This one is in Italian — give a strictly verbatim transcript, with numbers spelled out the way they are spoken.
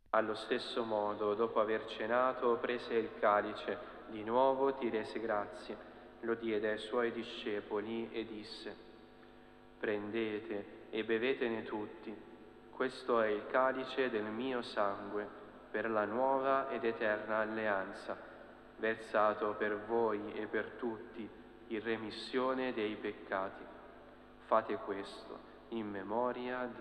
Allo stesso modo, dopo aver cenato, prese il calice, di nuovo ti rese grazie, lo diede ai suoi discepoli e disse: prendete e bevetene tutti, questo è il calice del mio sangue, per la nuova ed eterna alleanza, versato per voi e per tutti in remissione dei peccati. Fate questo in memoria di